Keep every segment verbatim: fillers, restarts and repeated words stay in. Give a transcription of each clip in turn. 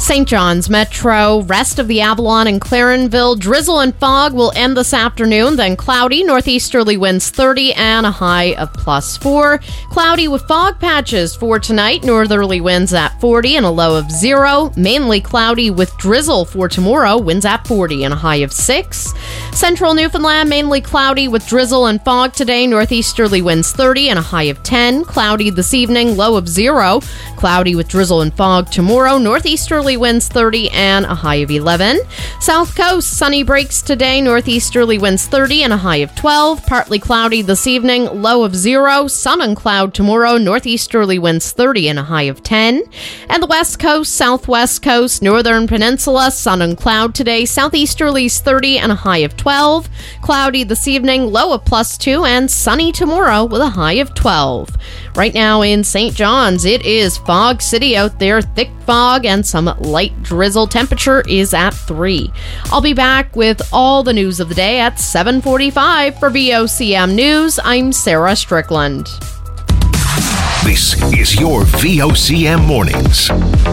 Saint John's Metro, rest of the Avalon and Clarenville, drizzle and fog will end this afternoon, then cloudy, northeasterly winds thirty and a high of plus four. Cloudy with fog patches for tonight, northerly winds at forty and a low of zero. Mainly cloudy with drizzle for tomorrow, winds at forty and a high of six. Central Newfoundland, mainly cloudy with drizzle and fog today, northeasterly winds thirty and a high of ten. Cloudy this evening, low of zero. Cloudy with drizzle and fog tomorrow, northeasterly winds thirty and a high of eleven. South Coast, sunny breaks today, northeasterly winds thirty and a high of twelve. Partly cloudy this evening, low of zero. Sun and cloud tomorrow, northeasterly winds thirty and a high of ten. And the West Coast, Southwest Coast, Northern Peninsula, sun and cloud today, southeasterlies thirty and a high of twelve. Cloudy this evening, low of plus two, and sunny tomorrow with a high of twelve. Right now in Saint John's, it is Fog City out there, thick fog and some light drizzle. Temperature is at three. I'll be back with all the news of the day at seven forty-five. For V O C M News, I'm Sarah Strickland. This is your V O C M Mornings.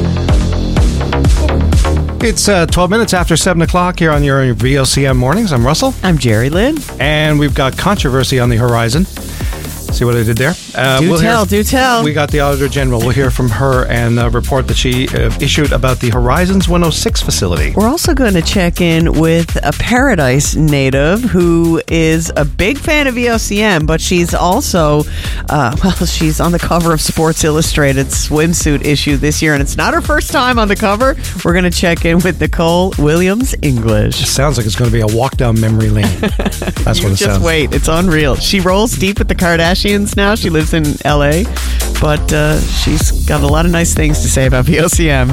It's uh, twelve minutes after seven o'clock here on your V O C M Mornings. I'm Russell. I'm Jerry Lynn. And we've got controversy on the horizon. See what I did there? Uh, do we'll tell, hear, do tell. We got the Auditor General. We'll hear from her and a report that she uh, issued about the Horizons one oh six facility. We're also going to check in with a Paradise native who is a big fan of V O C M, but she's also, uh, well, she's on the cover of Sports Illustrated swimsuit issue this year, and it's not her first time on the cover. We're going to check in with Nicole Williams English. It sounds like it's going to be a walk down memory lane. That's you what it just sounds. Wait, it's unreal. She rolls deep with the Kardashians now. She lives in L A, but uh, she's got a lot of nice things to say about V O C M.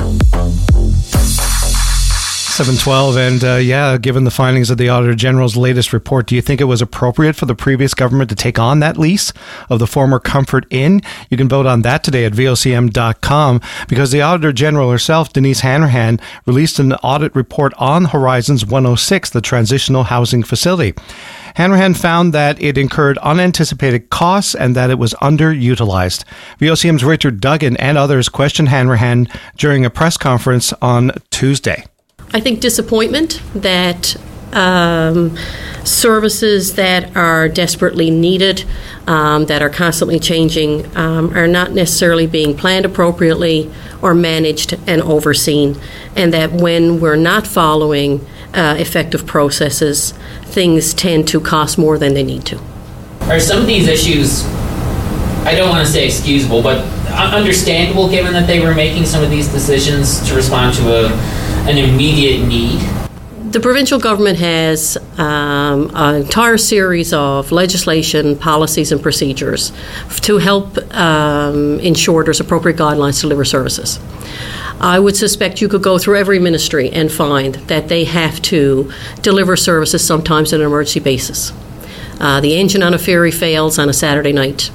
seven twelve, and uh, yeah, given the findings of the Auditor General's latest report, do you think it was appropriate for the previous government to take on that lease of the former Comfort Inn? You can vote on that today at V O C M dot com, because the Auditor General herself, Denise Hanrahan, released an audit report on Horizons one oh six, the transitional housing facility. Hanrahan found that it incurred unanticipated costs and that it was underutilized. V O C M's Richard Duggan and others questioned Hanrahan during a press conference on Tuesday. I think disappointment that um, services that are desperately needed, um, that are constantly changing, um, are not necessarily being planned appropriately or managed and overseen, and that when we're not following uh, effective processes, things tend to cost more than they need to. Are some of these issues, I don't want to say excusable, but understandable given that they were making some of these decisions to respond to a, an immediate need? The provincial government has um, an entire series of legislation, policies, and procedures to help um, ensure there's appropriate guidelines to deliver services. I would suspect you could go through every ministry and find that they have to deliver services sometimes on an emergency basis. Uh, the engine on a ferry fails on a Saturday night.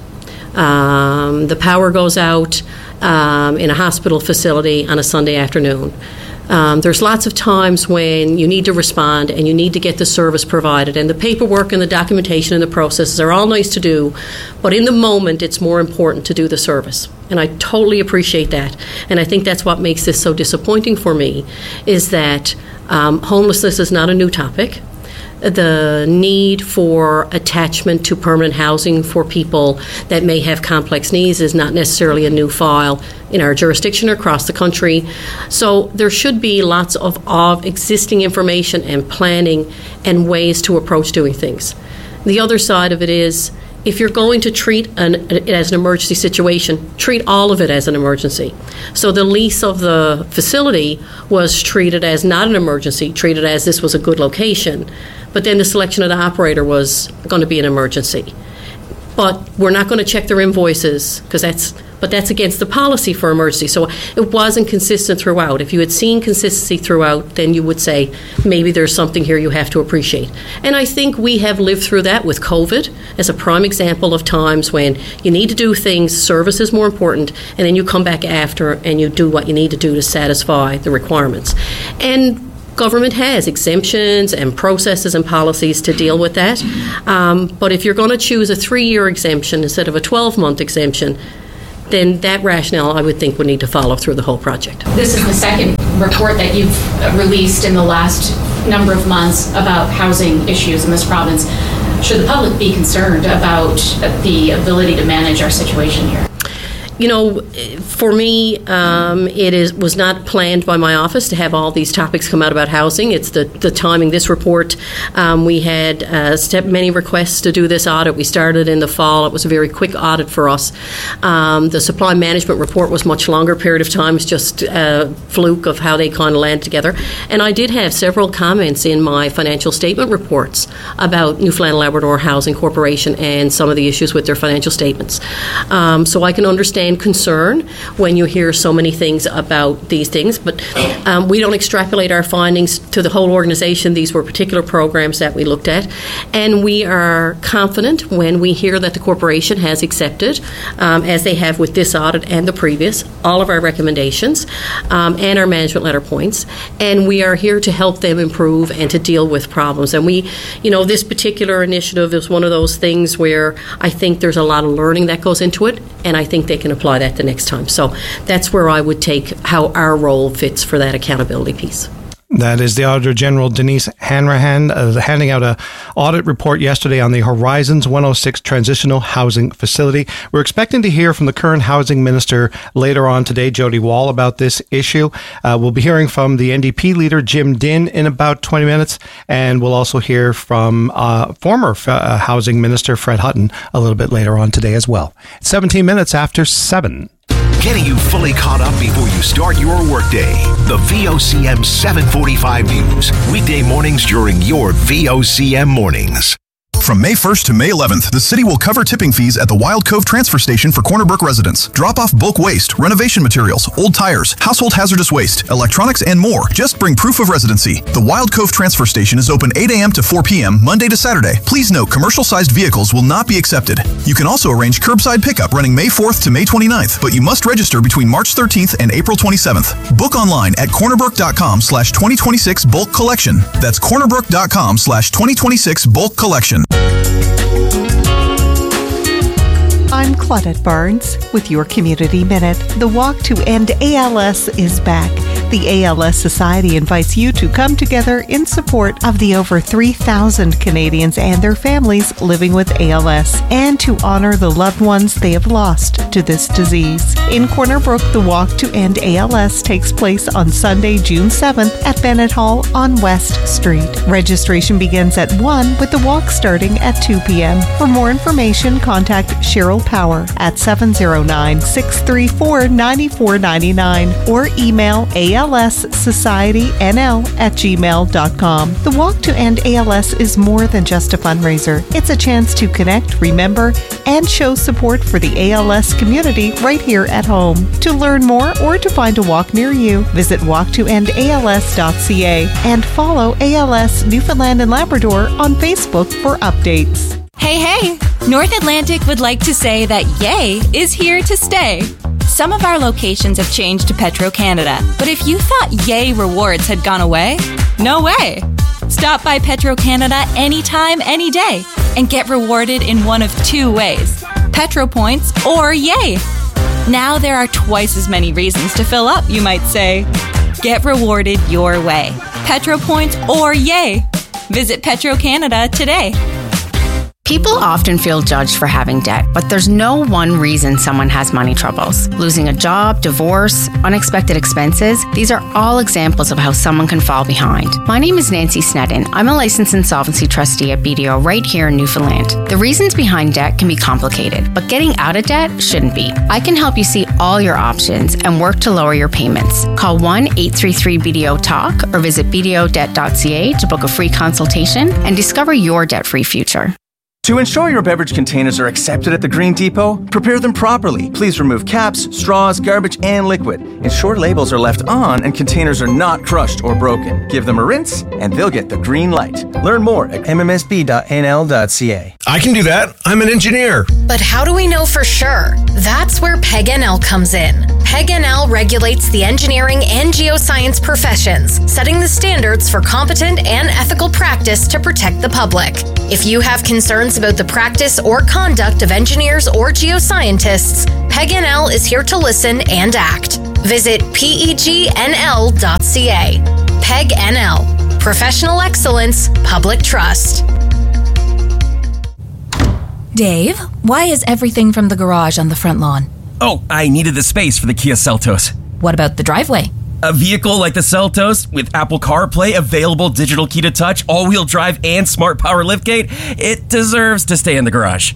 Um, the power goes out um, in a hospital facility on a Sunday afternoon. Um, there's lots of times when you need to respond and you need to get the service provided, and the paperwork and the documentation and the processes are all nice to do, but in the moment it's more important to do the service. And I totally appreciate that. And I think that's what makes this so disappointing for me, is that um, homelessness is not a new topic. The need for attachment to permanent housing for people that may have complex needs is not necessarily a new file in our jurisdiction or across the country. So there should be lots of, of existing information and planning and ways to approach doing things. The other side of it is, if you're going to treat an, it as an emergency situation, treat all of it as an emergency. So the lease of the facility was treated as not an emergency, treated as this was a good location, but then the selection of the operator was going to be an emergency. But we're not going to check their invoices, because that's, but that's against the policy for emergency. So it wasn't consistent throughout. If you had seen consistency throughout, then you would say maybe there's something here you have to appreciate. And I think we have lived through that with COVID as a prime example of times when you need to do things, service is more important, and then you come back after and you do what you need to do to satisfy the requirements. And government has exemptions and processes and policies to deal with that. Um, but if you're going to choose a three-year exemption instead of a twelve-month exemption, then that rationale, I would think, would need to follow through the whole project. This is the second report that you've released in the last number of months about housing issues in this province. Should the public be concerned about the ability to manage our situation here? You know, for me, um, it is was not planned by my office to have all these topics come out about housing. It's the, the timing. This report, um, we had uh, step, many requests to do this audit. We started in the fall. It was a very quick audit for us. Um, the supply management report was much longer period of time. It's just a fluke of how they kind of land together. And I did have several comments in my financial statement reports about Newfoundland and Labrador Housing Corporation and some of the issues with their financial statements. Um, so I can understand concern when you hear so many things about these things, but um, we don't extrapolate our findings to the whole organization. These were particular programs that we looked at, and we are confident when we hear that the corporation has accepted, um, as they have with this audit and the previous, all of our recommendations um, and our management letter points, and we are here to help them improve and to deal with problems. And we, you know, this particular initiative is one of those things where I think there's a lot of learning that goes into it, and I think they can apply that the next time. So that's where I would take how our role fits for that accountability piece. That is the Auditor General, Denise Hanrahan, uh, handing out a audit report yesterday on the Horizons one oh six Transitional Housing Facility. We're expecting to hear from the current Housing Minister later on today, Jody Wall, about this issue. Uh, we'll be hearing from the N D P leader, Jim Dinn, in about twenty minutes, and we'll also hear from uh, former uh, Housing Minister Fred Hutton a little bit later on today as well. It's seventeen minutes after seven. Getting you fully caught up before you start your workday. The V O C M seven forty-five News. Weekday mornings during your V O C M mornings. From May first to May eleventh, the city will cover tipping fees at the Wild Cove Transfer Station for Corner Brook residents. Drop off bulk waste, renovation materials, old tires, household hazardous waste, electronics, and more. Just bring proof of residency. The Wild Cove Transfer Station is open eight a.m. to four p.m. Monday to Saturday. Please note, commercial-sized vehicles will not be accepted. You can also arrange curbside pickup running May fourth to May twenty-ninth, but you must register between March thirteenth and April twenty-seventh. Book online at cornerbrook.com slash 2026 bulk collection. That's cornerbrook.com slash 2026 bulk collection. I'm Claudette Barnes with your Community Minute. The Walk to End A L S is back. The A L S Society invites you to come together in support of the over three thousand Canadians and their families living with A L S and to honor the loved ones they have lost to this disease. In Corner Brook, the Walk to End A L S takes place on Sunday, June seventh at Bennett Hall on West Street. Registration begins at one with the walk starting at two p.m. For more information, contact Cheryl Power at seven oh nine, six three four, nine four nine nine or email A L S Society N L at gmail dot com. The Walk to End A L S is more than just a fundraiser. It's a chance to connect, remember, and show support for the A L S community right here at home. To learn more or to find a walk near you, visit walk to end A L S dot c a and follow A L S Newfoundland and Labrador on Facebook for updates. Hey, hey! North Atlantic would like to say that Yay is here to stay. Some of our locations have changed to Petro-Canada, but if you thought Yay rewards had gone away, no way! Stop by Petro-Canada anytime, any day, and get rewarded in one of two ways, Petro Points or Yay. Now there are twice as many reasons to fill up, you might say. Get rewarded your way, Petro Points or Yay. Visit Petro-Canada today. People often feel judged for having debt, but there's no one reason someone has money troubles. Losing a job, divorce, unexpected expenses, these are all examples of how someone can fall behind. My name is Nancy Snedden. I'm a licensed insolvency trustee at B D O right here in Newfoundland. The reasons behind debt can be complicated, but getting out of debt shouldn't be. I can help you see all your options and work to lower your payments. Call one eight three three B D O talk or visit b d o debt dot c a to book a free consultation and discover your debt-free future. To ensure your beverage containers are accepted at the Green Depot, prepare them properly. Please remove caps, straws, garbage, and liquid. Ensure labels are left on and containers are not crushed or broken. Give them a rinse, and they'll get the green light. Learn more at m m s b dot n l dot c a. I can do that. I'm an engineer. But how do we know for sure? That's where P E G N L comes in. P E G N L regulates the engineering and geoscience professions, setting the standards for competent and ethical practice to protect the public. If you have concerns about the practice or conduct of engineers or geoscientists, P E G N L is here to listen and act. Visit P E G N L dot c c a. Peg N L. Professional excellence, public trust. Dave, why is everything from the garage on the front lawn? Oh, I needed the space for the Kia Seltos. What about the driveway? A vehicle like the Seltos, with Apple CarPlay, available digital key to touch, all-wheel drive, and smart power liftgate, it deserves to stay in the garage.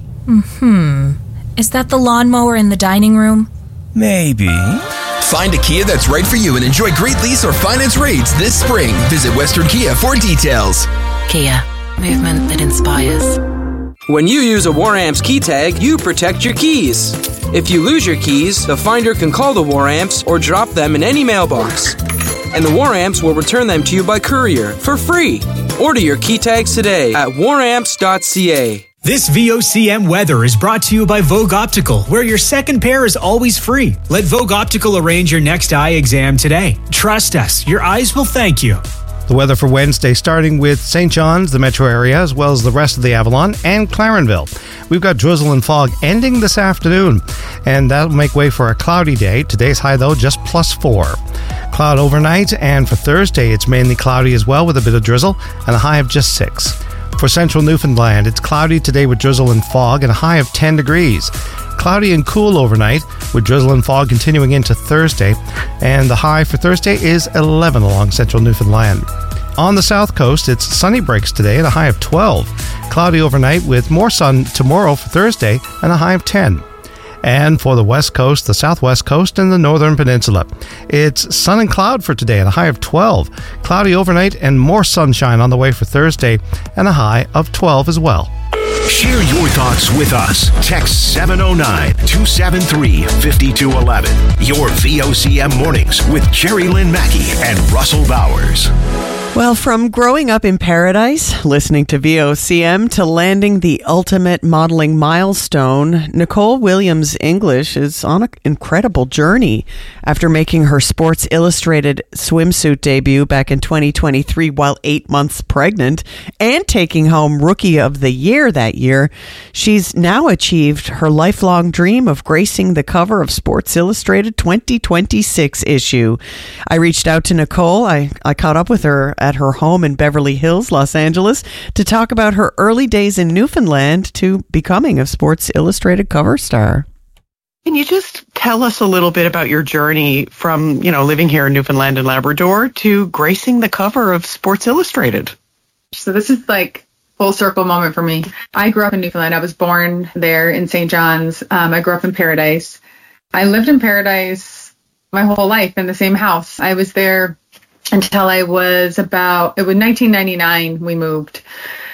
Hmm. Is that the lawnmower in the dining room? Maybe. Find a Kia that's right for you and enjoy great lease or finance rates this spring. Visit Western Kia for details. Kia, movement that inspires. When you use a WarAmps key tag, you protect your keys. If you lose your keys, the finder can call the WarAmps or drop them in any mailbox. And the WarAmps will return them to you by courier for free. Order your key tags today at war amps dot c a. This V O C M weather is brought to you by Vogue Optical, where your second pair is always free. Let Vogue Optical arrange your next eye exam today. Trust us, your eyes will thank you. The weather for Wednesday, starting with Saint John's, the metro area, as well as the rest of the Avalon, and Clarenville. We've got drizzle and fog ending this afternoon, and that'll make way for a cloudy day. Today's high, though, just plus four. Cloud overnight, and for Thursday, it's mainly cloudy as well with a bit of drizzle, and a high of just six. For central Newfoundland, it's cloudy today with drizzle and fog, and a high of ten degrees. Cloudy and cool overnight, with drizzle and fog continuing into Thursday, and the high for Thursday is eleven along central Newfoundland. On the south coast, it's sunny breaks today at a high of twelve. Cloudy overnight with more sun tomorrow for Thursday and a high of ten. And for the west coast, the southwest coast, and the northern peninsula, it's sun and cloud for today at a high of twelve. Cloudy overnight and more sunshine on the way for Thursday and a high of twelve as well. Share your thoughts with us. Text seven oh nine, two seven three, five two one one. Your V O C M Mornings with Jerry Lynn Mackey and Russell Bowers. Well, from growing up in paradise, listening to V O C M, to landing the ultimate modeling milestone, Nicole Williams English is on an incredible journey. After making her Sports Illustrated swimsuit debut back in twenty twenty-three while eight months pregnant and taking home Rookie of the Year that year, she's now achieved her lifelong dream of gracing the cover of Sports Illustrated twenty twenty-six issue. I reached out to Nicole. I, I caught up with her at her home in Beverly Hills, Los Angeles, to talk about her early days in Newfoundland to becoming a Sports Illustrated cover star. Can you just tell us a little bit about your journey from, you know, living here in Newfoundland and Labrador to gracing the cover of Sports Illustrated? So this is like full circle moment for me. I grew up in Newfoundland. I was born there in Saint John's. Um, I grew up in Paradise. I lived in Paradise my whole life in the same house. I was there until I was about, it was nineteen ninety-nine we moved.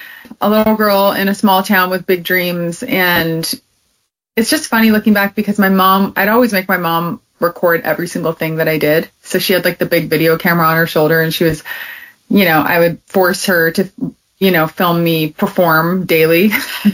A little girl in a small town with big dreams. And it's just funny looking back because my mom, I'd always make my mom record every single thing that I did. So she had like the big video camera on her shoulder and she was, you know, I would force her to, you know, film me perform daily.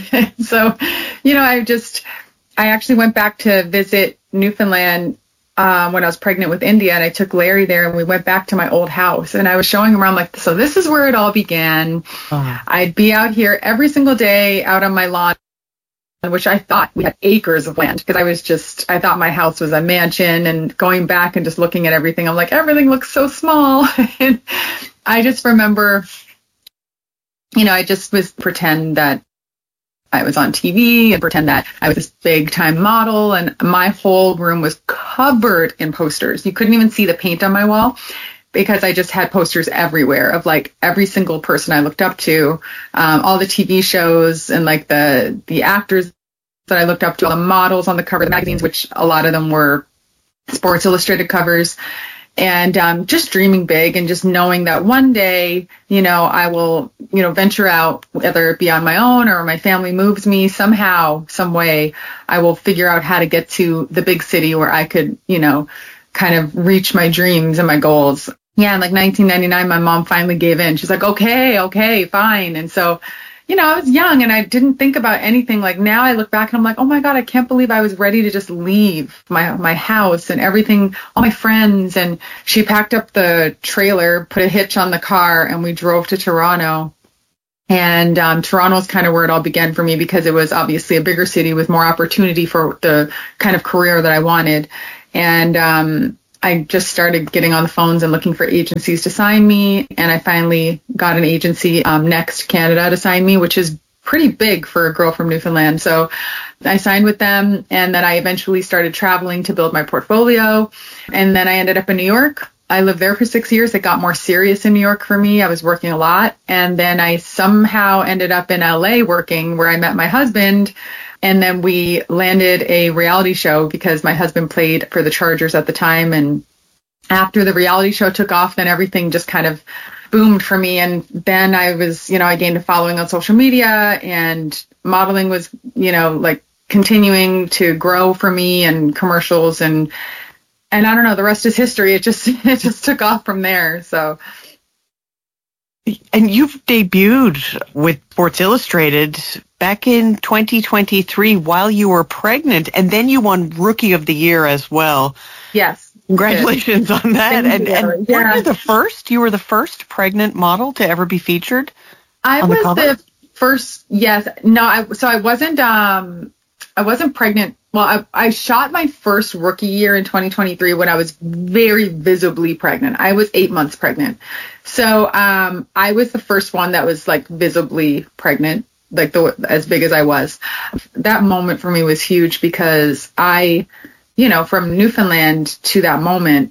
So, you know, I just, I actually went back to visit Newfoundland Um, when I was pregnant with India, and I took Larry there and we went back to my old house and I was showing him around like, so this is where it all began. Oh. I'd be out here every single day out on my lawn, which I thought we had acres of land because I was just, I thought my house was a mansion, and going back and just looking at everything, I'm like, everything looks so small. And I just remember, you know, I just was pretend that I was on T V and pretend that I was this big time model, and my whole room was covered in posters. You couldn't even see the paint on my wall because I just had posters everywhere of like every single person I looked up to, um, all the T V shows and like the, the actors that I looked up to, all the models on the cover of the magazines, which a lot of them were Sports Illustrated covers. And um, just dreaming big and just knowing that one day, you know, I will, you know, venture out, whether it be on my own or my family moves me somehow, some way, I will figure out how to get to the big city where I could, you know, kind of reach my dreams and my goals. Yeah, in like nineteen ninety-nine, my mom finally gave in. She's like, okay, okay, fine. And so, you know, I was young and I didn't think about anything. Like now I look back and I'm like, oh my God, I can't believe I was ready to just leave my, my house and everything, all my friends. And she packed up the trailer, put a hitch on the car, and we drove to Toronto. And um, Toronto's kind of where it all began for me because it was obviously a bigger city with more opportunity for the kind of career that I wanted. And um, I just started getting on the phones and looking for agencies to sign me. And I finally got an agency, um, Next Canada, to sign me, which is pretty big for a girl from Newfoundland. So I signed with them, and then I eventually started traveling to build my portfolio. And then I ended up in New York. I lived there for six years. It got more serious in New York for me. I was working a lot. And then I somehow ended up in L A working, where I met my husband. And then we landed a reality show because my husband played for the Chargers at the time. And after the reality show took off, then everything just kind of boomed for me. And then I was, you know, I gained a following on social media, and modeling was, you know, like continuing to grow for me, and commercials, and and I don't know, the rest is history. It just it just took off from there. So. And you've debuted with Sports Illustrated back in twenty twenty-three while you were pregnant, and then you won Rookie of the Year as well. Yes. Congratulations on that. Thank And, you. and Yeah. weren't you the first? You were the first pregnant model to ever be featured I on was the cover? the first. Yes. No. I, so I wasn't. Um. I wasn't pregnant. Well, I, I shot my first rookie year in twenty twenty-three when I was very visibly pregnant. I was eight months pregnant. So um, I was the first one that was like visibly pregnant, like the as big as I was. That moment for me was huge because I, you know, from Newfoundland to that moment,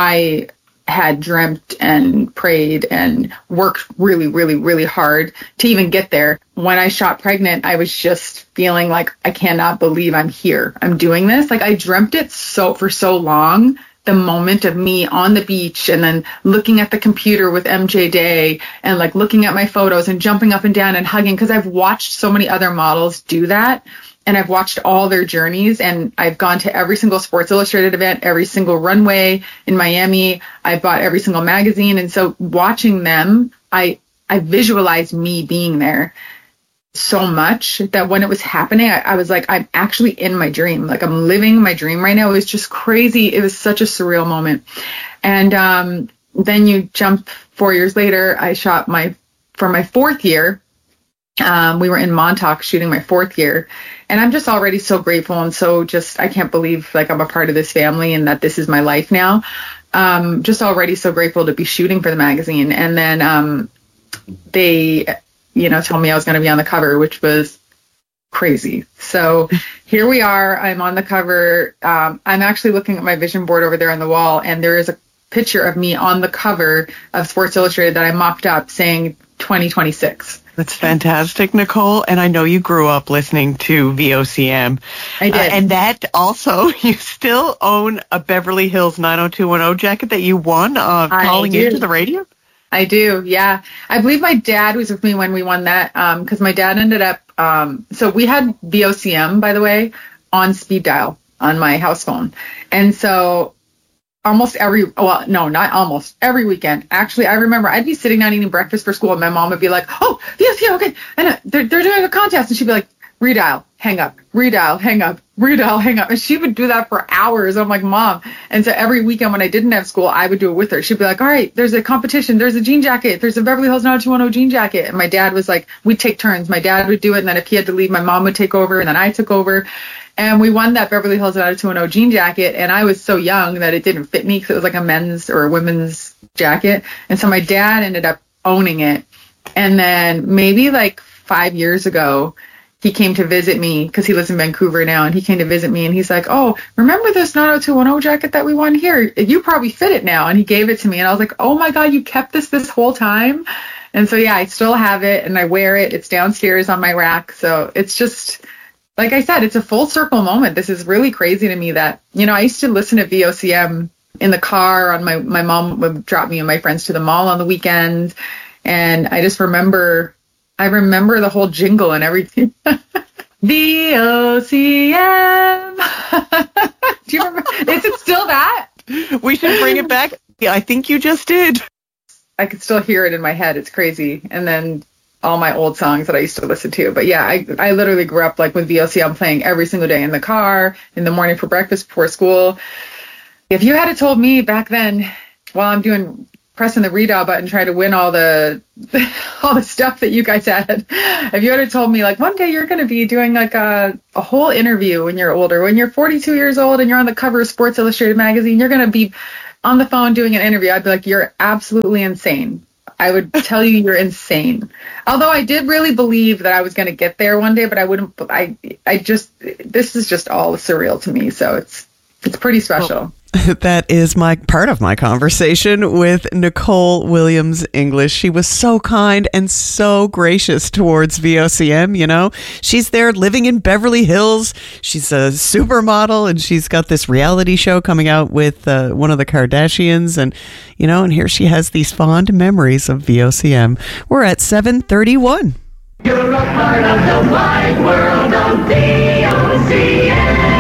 I had dreamt and prayed and worked really, really, really hard to even get there. When I shot pregnant, I was just feeling like, I cannot believe I'm here. I'm doing this. Like, I dreamt it so for so long, the moment of me on the beach and then looking at the computer with M J Day and like looking at my photos and jumping up and down and hugging, because I've watched so many other models do that. And I've watched all their journeys, and I've gone to every single Sports Illustrated event, every single runway in Miami. I've bought every single magazine. And so watching them, I, I visualized me being there so much that when it was happening, I, I was like, I'm actually in my dream. Like, I'm living my dream right now. It was just crazy. It was such a surreal moment. And um, then you jump four years later, I shot my, for my fourth year, Um, we were in Montauk shooting my fourth year, and I'm just already so grateful and so just, I can't believe like I'm a part of this family and that this is my life now. Um, just already so grateful to be shooting for the magazine. And then um, they, you know, told me I was going to be on the cover, which was crazy. So here we are. I'm on the cover. Um, I'm actually looking at my vision board over there on the wall, and there is a picture of me on the cover of Sports Illustrated that I mocked up saying twenty twenty-six. That's fantastic, Nicole. And I know you grew up listening to V O C M. I did. Uh, and that also, you still own a Beverly Hills nine oh two one oh jacket that you won uh, calling do. into the radio? I do, yeah. I believe my dad was with me when we won that, because um, my dad ended up, um, so we had V O C M, by the way, on speed dial on my house phone. And so almost every, well, no, not almost, every weekend. Actually, I remember I'd be sitting down eating breakfast for school, and my mom would be like, oh, yes, yeah, okay. And uh, they're, they're doing a contest. And she'd be like, redial, hang up, redial, hang up, redial, hang up. And she would do that for hours. I'm like, Mom. And so every weekend when I didn't have school, I would do it with her. She'd be like, all right, there's a competition. There's a jean jacket. There's a Beverly Hills nine oh two one oh jean jacket. And my dad was like, we'd take turns. My dad would do it. And then if he had to leave, my mom would take over. And then I took over. And we won that Beverly Hills nine oh two one oh jean jacket, and I was so young that it didn't fit me because it was like a men's or a women's jacket. And so my dad ended up owning it. And then maybe like five years ago, he came to visit me because he lives in Vancouver now, and he came to visit me, and he's like, oh, remember this nine oh two one oh jacket that we won here? You probably fit it now. And he gave it to me, and I was like, oh my God, you kept this this whole time? And so, yeah, I still have it, and I wear it. It's downstairs on my rack. So it's just... like I said, it's a full circle moment. This is really crazy to me that, you know, I used to listen to V O C M in the car. On my, my mom would drop me and my friends to the mall on the weekends. And I just remember, I remember the whole jingle and everything. V O C M. Do you remember? Is it still that? We should bring it back. Yeah, I think you just did. I could still hear it in my head. It's crazy. And then all my old songs that I used to listen to. But yeah, I I literally grew up like with V O C M playing every single day in the car, in the morning for breakfast, before school. If you had told me back then, while I'm doing pressing the redial button, trying to win all the all the stuff that you guys had. If you had told me like one day you're going to be doing like a, a whole interview when you're older, when you're forty-two years old and you're on the cover of Sports Illustrated magazine, you're going to be on the phone doing an interview, I'd be like, you're absolutely insane. I would tell you you're insane. Although I did really believe that I was going to get there one day, but I wouldn't. I I just this is just all surreal to me. So it's it's pretty special. Well, that is my part of my conversation with Nicole Williams English. She was so kind and so gracious towards V O C M. You know, she's there living in Beverly Hills. She's a supermodel, and she's got this reality show coming out with uh, one of the Kardashians, and you know, and here she has these fond memories of V O C M. We're at seven thirty-one. You're a part of the wide world of V O C M.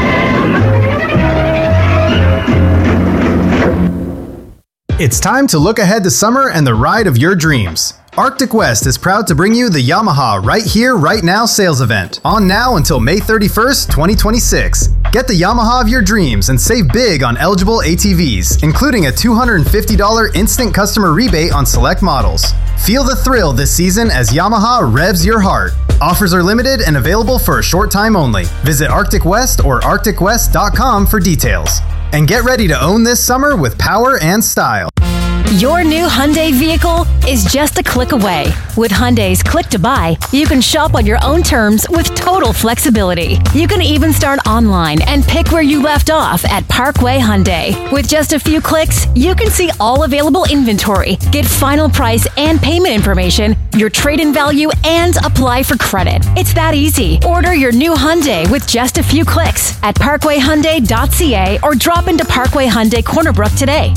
It's time to look ahead to summer and the ride of your dreams. Arctic West is proud to bring you the Yamaha Right Here, Right Now sales event, on now until May thirty-first, twenty twenty-six. Get the Yamaha of your dreams and save big on eligible A T Vs, including a two hundred fifty dollars instant customer rebate on select models. Feel the thrill this season as Yamaha revs your heart. Offers are limited and available for a short time only. Visit Arctic West or arctic west dot com for details. And get ready to own this summer with power and style. Your new Hyundai vehicle is just a click away. With Hyundai's Click to Buy, you can shop on your own terms with total flexibility. You can even start online and pick where you left off at Parkway Hyundai. With just a few clicks, you can see all available inventory, get final price and payment information, your trade-in value, and apply for credit. It's that easy. Order your new Hyundai with just a few clicks at parkway hyundai dot c a or drop into Parkway Hyundai Corner Brook today.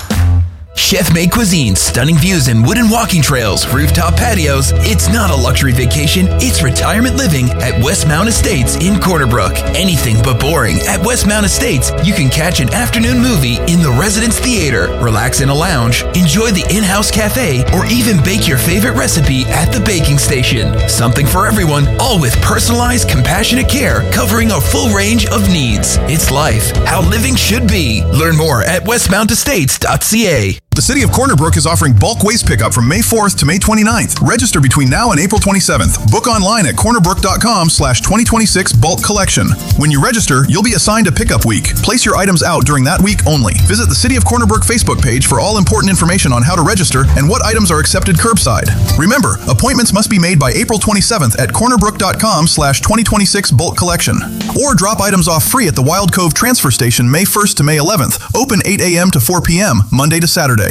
Chef-made cuisine, stunning views and wooden walking trails, rooftop patios. It's not a luxury vacation, it's retirement living at Westmount Estates in Corner Brook. Anything but boring. At Westmount Estates, you can catch an afternoon movie in the Residence Theater, relax in a lounge, enjoy the in-house cafe, or even bake your favorite recipe at the baking station. Something for everyone, all with personalized, compassionate care covering a full range of needs. It's life, how living should be. Learn more at westmount estates dot c a. The City of Corner Brook is offering bulk waste pickup from May fourth to May twenty-ninth. Register between now and April twenty-seventh. Book online at corner brook dot com slash twenty twenty-six bulk collection. When you register, you'll be assigned a pickup week. Place your items out during that week only. Visit the City of Corner Brook Facebook page for all important information on how to register and what items are accepted curbside. Remember, appointments must be made by April twenty-seventh at corner brook dot com slash twenty twenty-six bulk collection. Or drop items off free at the Wild Cove Transfer Station May first to May eleventh. Open eight a.m. to four p.m. Monday to Saturday.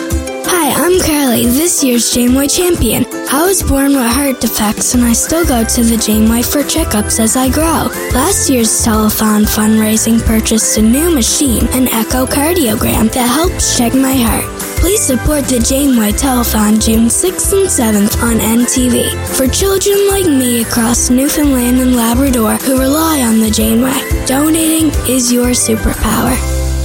Hi, I'm Carly, this year's Janeway champion. I was born with heart defects and I still go to the Janeway for checkups as I grow. Last year's telethon fundraising purchased a new machine, an echocardiogram, that helps check my heart. Please support the Janeway Telethon June sixth and seventh on N T V for children like me across Newfoundland and Labrador who rely on the Janeway. Donating is your superpower.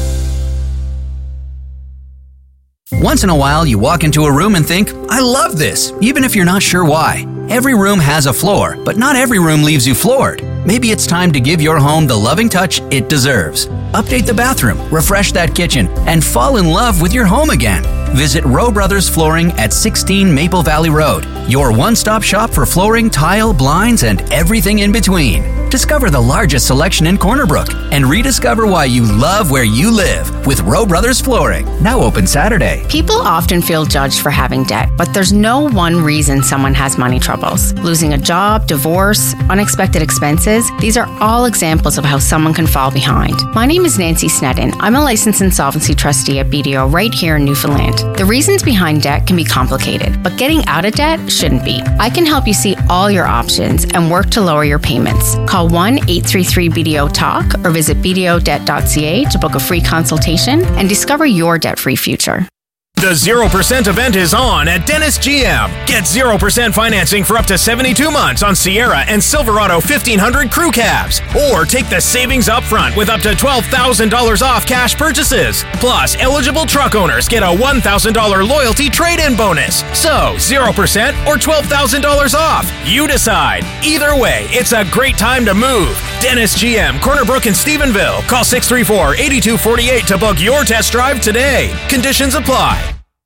Once in a while, you walk into a room and think, I love this, even if you're not sure why. Every room has a floor, but not every room leaves you floored. Maybe it's time to give your home the loving touch it deserves. Update the bathroom, refresh that kitchen, and fall in love with your home again. Visit Rowe Brothers Flooring at sixteen Maple Valley Road, your one-stop shop for flooring, tile, blinds, and everything in between. Discover the largest selection in Corner Brook and rediscover why you love where you live with Rowe Brothers Flooring, now open Saturday. People often feel judged for having debt, but there's no one reason someone has money troubles. Losing a job, divorce, unexpected expenses, these are all examples of how someone can fall behind. My name is Nancy Sneddon. I'm a licensed insolvency trustee at B D O right here in Newfoundland. The reasons behind debt can be complicated, but getting out of debt shouldn't be. I can help you see all your options and work to lower your payments. Call one eight three three B D O talk or visit b d o debt dot c a to book a free consultation and discover your debt-free future. The zero percent event is on at Dennis G M. Get zero percent financing for up to seventy-two months on Sierra and Silverado fifteen hundred crew cabs. Or take the savings up front with up to twelve thousand dollars off cash purchases. Plus, eligible truck owners get a one thousand dollars loyalty trade-in bonus. So, zero percent or twelve thousand dollars off. You decide. Either way, it's a great time to move. Dennis G M, Corner Brook and Stephenville. Call six three four, eight two four eight to book your test drive today. Conditions apply.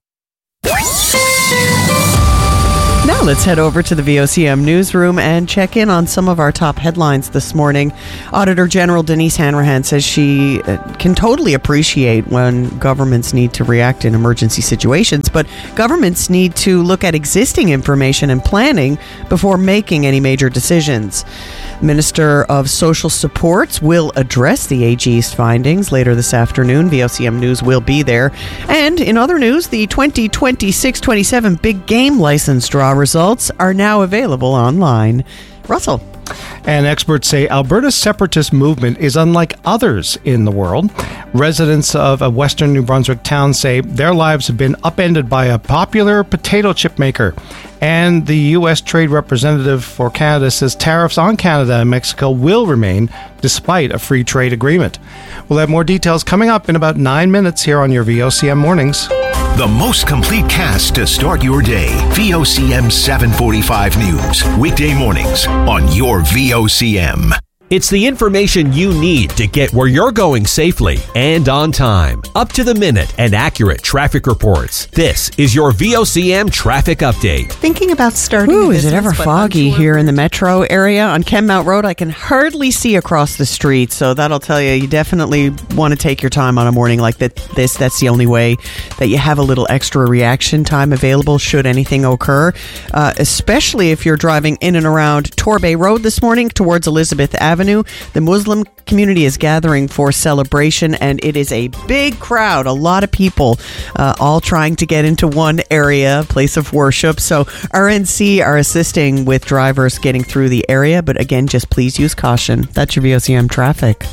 Now let's head over to the V O C M newsroom and check in on some of our top headlines this morning. Auditor General Denise Hanrahan says she can totally appreciate when governments need to react in emergency situations, but governments need to look at existing information and planning before making any major decisions. Minister of Social Supports will address the A G's findings later this afternoon. V O C M News will be there. And in other news, the twenty twenty-six twenty-seven Big Game License Draw results are now available online. Russell. And experts say Alberta's separatist movement is unlike others in the world. Residents of a western New Brunswick town say their lives have been upended by a popular potato chip maker. And the U S Trade Representative for Canada says tariffs on Canada and Mexico will remain despite a free trade agreement. We'll have more details coming up in about nine minutes here on your V O C M Mornings. The most complete cast to start your day. V O C M seven forty-five News. Weekday mornings on your V O C M. It's the information you need to get where you're going safely and on time. Up to the minute and accurate traffic reports. This is your V O C M traffic update. Thinking about starting Ooh, a business, is it ever foggy here in the metro area? On Kenmount Road, I can hardly see across the street, so that'll tell you you definitely want to take your time on a morning like that. This That's the only way that you have a little extra reaction time available should anything occur, uh, especially if you're driving in and around Torbay Road this morning towards Elizabeth Avenue. The Muslim community is gathering for celebration, and it is a big crowd, a lot of people, uh, all trying to get into one area, place of worship. So R N C are assisting with drivers getting through the area, but again, just please use caution. That's your V O C M traffic.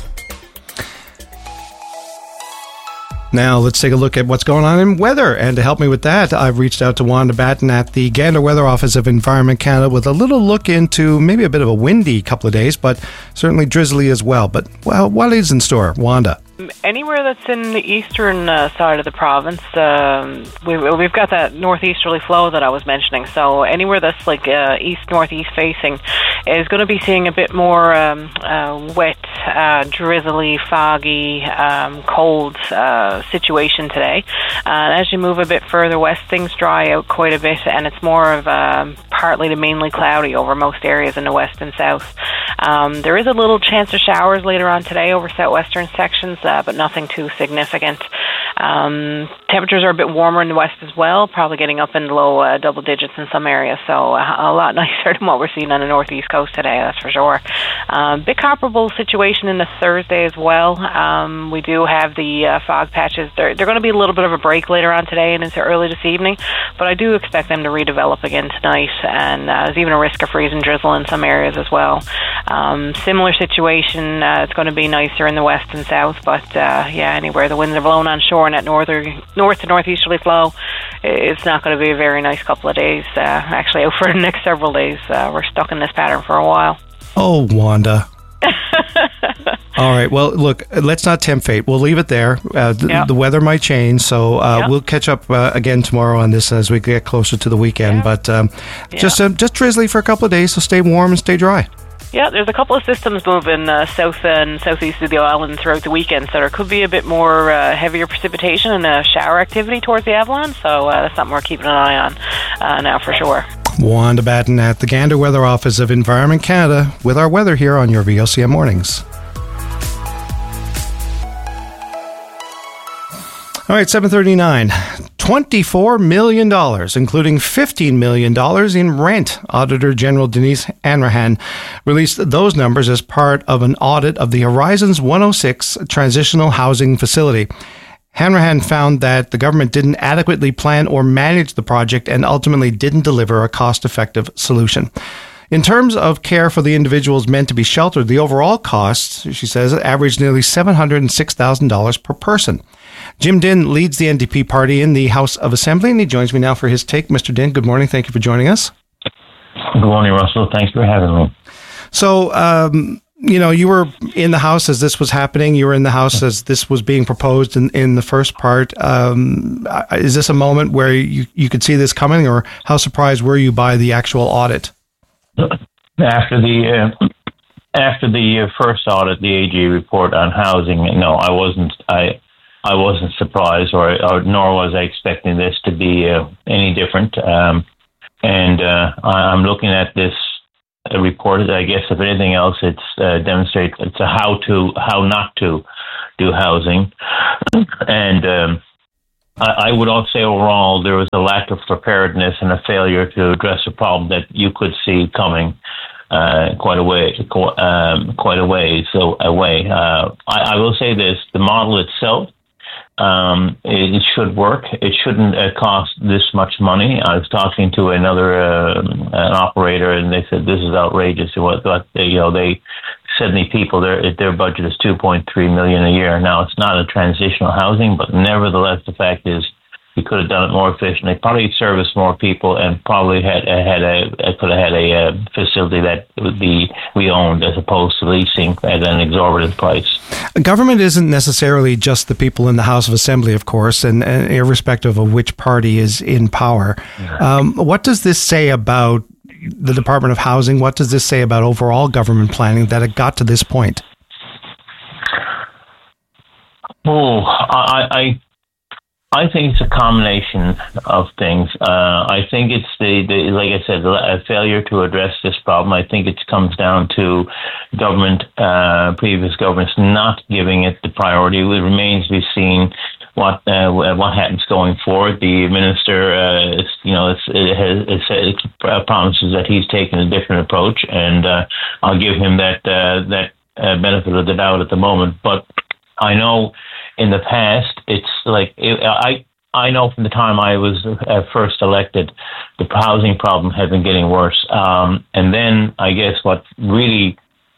Now, let's take a look at what's going on in weather. And to help me with that, I've reached out to Wanda Batten at the Gander Weather Office of Environment Canada with a little look into maybe a bit of a windy couple of days, but certainly drizzly as well. But, well, what is in store? Wanda? Anywhere that's in the eastern uh, side of the province, um, we, we've got that northeasterly flow that I was mentioning. So anywhere that's like uh, east-northeast facing is going to be seeing a bit more um, uh, wet, uh, drizzly, foggy, um, cold uh, situation today. And as you move a bit further west, things dry out quite a bit, and it's more of um, partly to mainly cloudy over most areas in the west and south. Um, there is a little chance of showers later on today over southwestern sections, uh, but nothing too significant. Um, temperatures are a bit warmer in the west as well, probably getting up in the low uh, double digits in some areas, so uh, a lot nicer than what we're seeing on the northeast coast today, that's for sure. Um, bit comparable situation in the Thursday as well. Um, we do have the uh, fog patches. They're, they're going to be a little bit of a break later on today and into early this evening, but I do expect them to redevelop again tonight, and uh, there's even a risk of freeze and drizzle in some areas as well. Um, similar situation, uh, it's going to be nicer in the west and south, but uh, yeah, anywhere the winds are blowing on shore and that northern, north to northeasterly flow, it's not going to be a very nice couple of days. Uh, actually, out for the next several days, uh, we're stuck in this pattern for a while. Oh, Wanda. All right. Well, look, let's not tempt fate. We'll leave it there. Uh, th- yep. The weather might change, so uh, yep. we'll catch up uh, again tomorrow on this as we get closer to the weekend. Yep. But um, yep. just uh, just drizzly for a couple of days, so stay warm and stay dry. Yeah, there's a couple of systems moving uh, south and southeast of the island throughout the weekend, so there could be a bit more uh, heavier precipitation and uh, shower activity towards the Avalon, so uh, that's something we're keeping an eye on uh, now for sure. Wanda Batten at the Gander Weather Office of Environment Canada with our weather here on your V O C M Mornings. All right, seven thirty-nine. twenty-four million dollars, including fifteen million dollars in rent. Auditor General Denise Hanrahan released those numbers as part of an audit of the Horizons one oh six Transitional Housing Facility. Hanrahan found that the government didn't adequately plan or manage the project and ultimately didn't deliver a cost-effective solution. In terms of care for the individuals meant to be sheltered, the overall costs, she says, averaged nearly seven hundred six thousand dollars per person. Jim Dinn leads the N D P party in the House of Assembly, and he joins me now for his take. Mister Dinn, good morning. Thank you for joining us. Good morning, Russell. Thanks for having me. So, um, you know, you were in the House as this was happening. You were in the House as this was being proposed in, in the first part. Um, is this a moment where you, you could see this coming, or how surprised were you by the actual audit? After the uh, after the uh, first audit, the A G report on housing, no, I wasn't. I I wasn't surprised, or, or nor was I expecting this to be uh, any different. Um, and uh, I, I'm looking at this uh, report. I guess if anything else, it's uh, demonstrates it's a how to how not to do housing, and um, I, I would also say overall there was a lack of preparedness and a failure to address a problem that you could see coming. Uh, quite a way, um, quite a way. So away. Uh, I, I will say this: the model itself, um, it, it should work. It shouldn't uh, cost this much money. I was talking to another uh, an operator, and they said this is outrageous. What, what they, you know, they seventy people. Their their budget is two point three million a year. Now it's not a transitional housing, but nevertheless, the fact is. He could have done it more efficiently, probably serviced more people, and probably had had a could have had a, a facility that would be we owned as opposed to leasing at an exorbitant price. Government isn't necessarily just the people in the House of Assembly, of course, and, and irrespective of which party is in power. Um, what does this say about the Department of Housing? What does this say about overall government planning that it got to this point? Oh, I. I I think it's a combination of things. Uh, I think it's the, the, like I said, a failure to address this problem. I think it comes down to government, uh, previous governments not giving it the priority. It remains to be seen what uh, what happens going forward. The minister, uh, you know, it's, it has it, it promises that he's taking a different approach, and uh, I'll give him that uh, that uh, benefit of the doubt at the moment. But I know. In the past, it's like it, I I know from the time I was uh, first elected, the housing problem had been getting worse. Um, and then I guess what really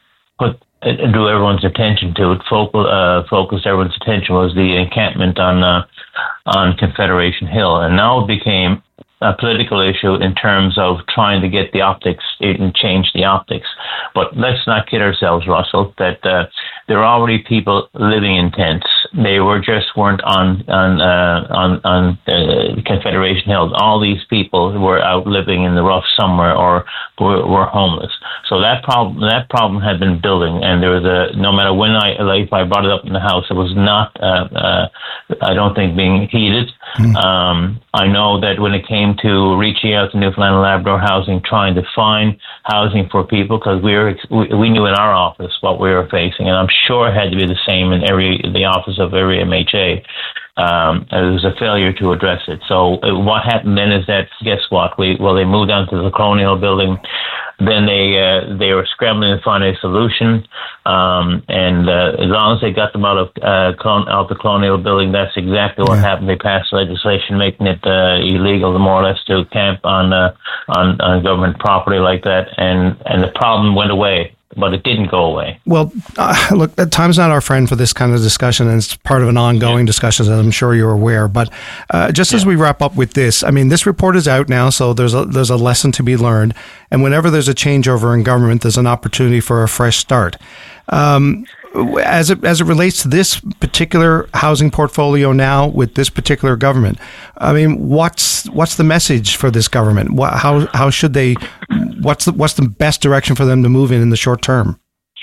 put uh, drew everyone's attention to it, focal, uh, focused everyone's attention was the encampment on uh, on Confederation Hill, and now it became a political issue in terms of trying to get the optics and change the optics. But let's not kid ourselves, Russell, that uh, there are already people living in tents. They were just weren't on on uh, on, on uh, Confederation Hill. All these people were out living in the rough somewhere or were, were homeless. So that problem that problem had been building, and there was a no matter when I like if I brought it up in the House, it was not uh, uh, I don't think being heeded. Mm. Um, I know that when it came to reaching out to Newfoundland and Labrador Housing, trying to find housing for people, because we were we knew in our office what we were facing, and I'm sure it had to be the same in every the office of every M H A. Um, it was a failure to address it. So uh, what happened then is that guess what? We well they moved on to the Colonial Building. Then they uh, they were scrambling to find a solution, um, and uh, as long as they got them out of uh, clon- out the Colonial Building, that's exactly what yeah. happened. They passed legislation making it uh, illegal, more or less, to camp on uh, on on government property like that, and and the problem went away. But it didn't go away. Well, uh, look, time's not our friend for this kind of discussion, and it's part of an ongoing yeah. discussion, as I'm sure you're aware. But uh, just yeah. as we wrap up with this, I mean, this report is out now, so there's a there's a lesson to be learned. And whenever there's a changeover in government, there's an opportunity for a fresh start. Um, as it as it relates to this particular housing portfolio now with this particular government, I mean, what's what's the message for this government? What, how how should they? What's the what's the best direction for them to move in in the short term?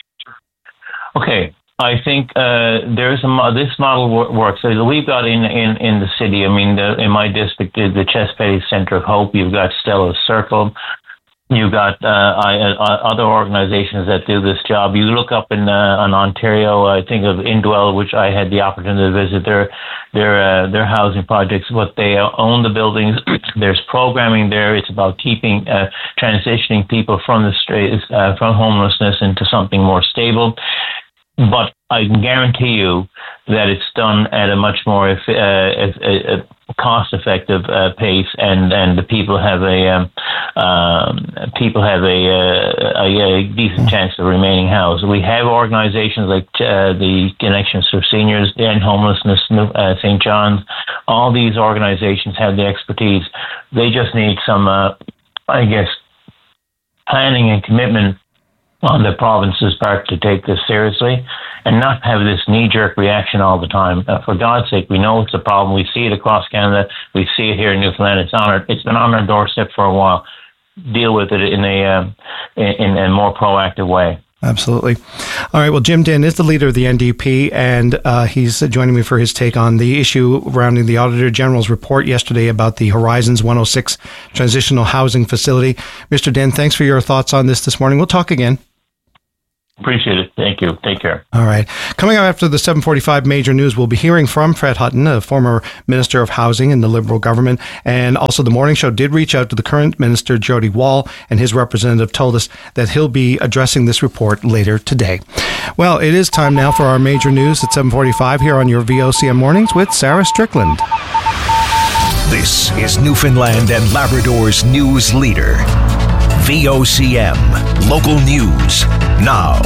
Okay, I think uh, there's a this model works. So we've got in, in, in the city. I mean, the, in my district, the Chespady Center of Hope. You've got Stella's Circle. You've got uh, I, uh, other organizations that do this job. You look up in uh, in Ontario, I think of Indwell, which I had the opportunity to visit. Their their uh, their housing projects, but they own the buildings. There's programming there. It's about keeping uh, transitioning people from the streets, uh, from homelessness into something more stable. But I can guarantee you that it's done at a much more uh, uh, cost-effective uh, pace, and, and the people have a um, um, people have a, uh, a, a decent chance of remaining housed. We have organizations like uh, the Connections for Seniors and Homelessness, uh, Saint John's. All these organizations have the expertise. They just need some, uh, I guess, planning and commitment on the province's part to take this seriously and not have this knee-jerk reaction all the time. Uh, for God's sake, we know it's a problem. We see it across Canada. We see it here in Newfoundland. It's on our, it's been on our doorstep for a while. Deal with it in a um, in, in a more proactive way. Absolutely. All right. Well, Jim Dinn is the leader of the N D P, and uh, he's joining me for his take on the issue surrounding the Auditor General's report yesterday about the Horizons one oh six Transitional Housing Facility. Mister Dinn, thanks for your thoughts on this this morning. We'll talk again. Appreciate it. Thank you. Take care. All right. Coming up after the seven forty-five major news, we'll be hearing from Fred Hutton, a former Minister of Housing in the Liberal government. And also the morning show did reach out to the current Minister, Jody Wall, and his representative told us that he'll be addressing this report later today. Well, it is time now for our major news at seven forty-five here on your V O C M Mornings with Sarah Strickland. This is Newfoundland and Labrador's news leader. V O C M, local news, now.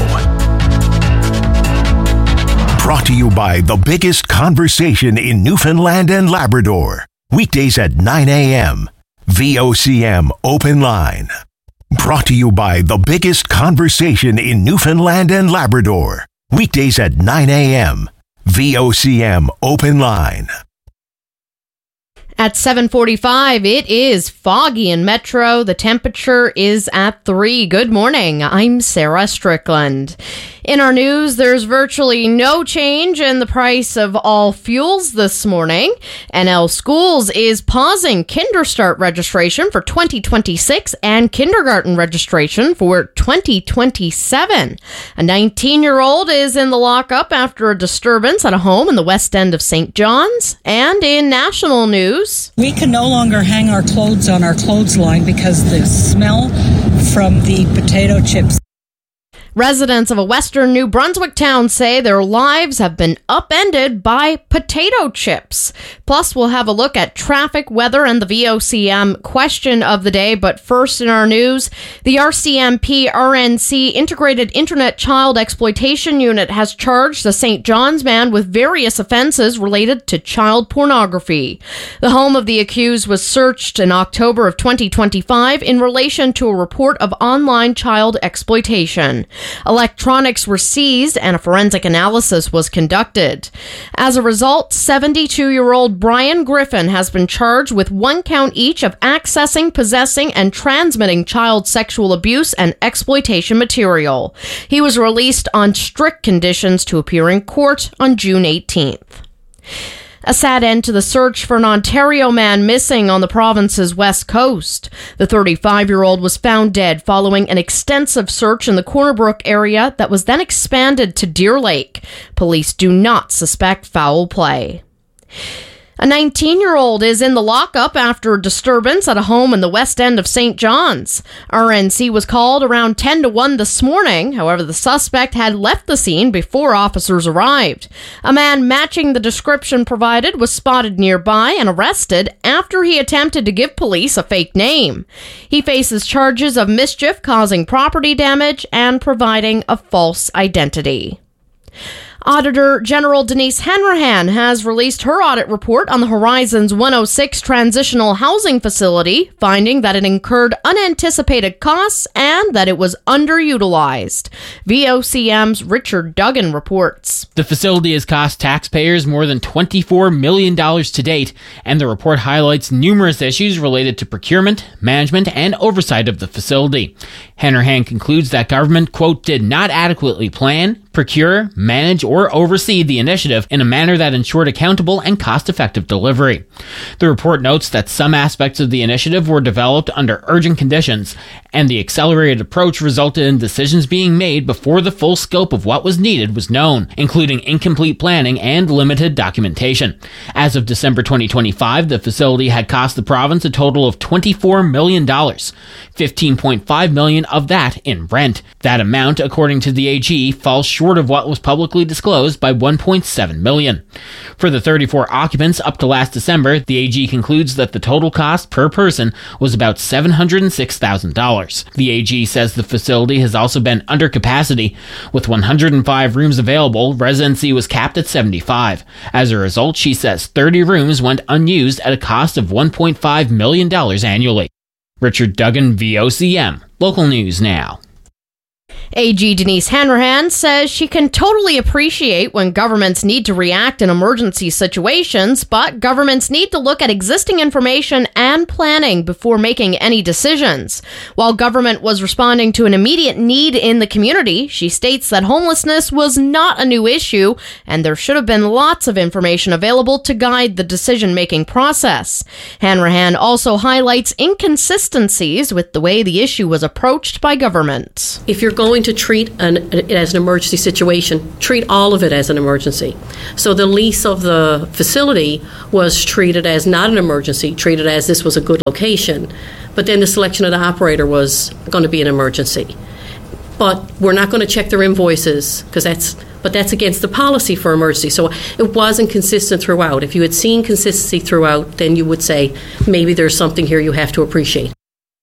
Brought to you by the biggest conversation in Newfoundland and Labrador. Weekdays at nine a.m. V O C M Open Line. Brought to you by the biggest conversation in Newfoundland and Labrador. Weekdays at nine a.m. V O C M Open Line. At seven forty-five, it is foggy in Metro. The temperature is at three. Good morning. I'm Sarah Strickland. In our news, there's virtually no change in the price of all fuels this morning. N L Schools is pausing Kinderstart registration for twenty twenty-six and kindergarten registration for twenty twenty-seven. A nineteen-year-old is in the lockup after a disturbance at a home in the west end of Saint John's. And in national news, we can no longer hang our clothes on our clothesline because the smell from the potato chips. Residents of a western New Brunswick town say their lives have been upended by potato chips. Plus, we'll have a look at traffic, weather, and the V O C M question of the day. But first in our news, the R C M P R N C Integrated Internet Child Exploitation Unit has charged the Saint John's man with various offenses related to child pornography. The home of the accused was searched in October of twenty twenty-five in relation to a report of online child exploitation. Electronics were seized and a forensic analysis was conducted. As a result, seventy-two-year-old Brian Griffin has been charged with one count each of accessing, possessing, and transmitting child sexual abuse and exploitation material. He was released on strict conditions to appear in court on June eighteenth. A sad end to the search for an Ontario man missing on the province's west coast. The thirty-five-year-old was found dead following an extensive search in the Corner Brook area that was then expanded to Deer Lake. Police do not suspect foul play. A nineteen-year-old is in the lockup after a disturbance at a home in the west end of Saint John's. R N C was called around ten to one this morning. However, the suspect had left the scene before officers arrived. A man matching the description provided was spotted nearby and arrested after he attempted to give police a fake name. He faces charges of mischief, causing property damage, and providing a false identity. Auditor General Denise Hanrahan has released her audit report on the Horizons one oh six Transitional Housing Facility, finding that it incurred unanticipated costs and that it was underutilized. V O C M's Richard Duggan reports. The facility has cost taxpayers more than twenty-four million dollars to date, and the report highlights numerous issues related to procurement, management, and oversight of the facility. Hanrahan concludes that government, quote, did not adequately plan, procure, manage, or oversee the initiative in a manner that ensured accountable and cost-effective delivery. The report notes that some aspects of the initiative were developed under urgent conditions, and the accelerated approach resulted in decisions being made before the full scope of what was needed was known, including incomplete planning and limited documentation. As of December twenty twenty-five, the facility had cost the province a total of twenty-four million dollars, fifteen point five million dollars of that in rent. That amount, according to the A G, falls short of what was publicly disclosed by one point seven million dollars. For the thirty-four occupants up to last December, the A G concludes that the total cost per person was about seven hundred six thousand dollars. The A G says the facility has also been under capacity. With one hundred five rooms available, residency was capped at seventy-five. As a result, she says thirty rooms went unused at a cost of one point five million dollars annually. Richard Duggan, V O C M. Local news now. A G Denise Hanrahan says she can totally appreciate when governments need to react in emergency situations, but governments need to look at existing information and planning before making any decisions. While government was responding to an immediate need in the community, she states that homelessness was not a new issue, and there should have been lots of information available to guide the decision-making process. Hanrahan also highlights inconsistencies with the way the issue was approached by government. If you're going to treat an, it as an emergency situation, treat all of it as an emergency. So the lease of the facility was treated as not an emergency, treated as this was a good location. But then the selection of the operator was going to be an emergency. But we're not going to check their invoices because that's, but that's against the policy for emergency. So it wasn't consistent throughout. If you had seen consistency throughout, then you would say maybe there's something here you have to appreciate.